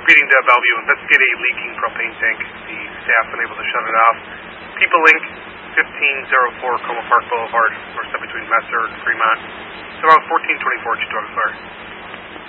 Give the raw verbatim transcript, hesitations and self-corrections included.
Repeating to Bellevue, investigate a leaking propane tank. The staff unable to shut it off. People Inc, fifteen oh four Como Park Boulevard, or step between Messer and Fremont. It's about fourteen twenty-four Chautauqua Square.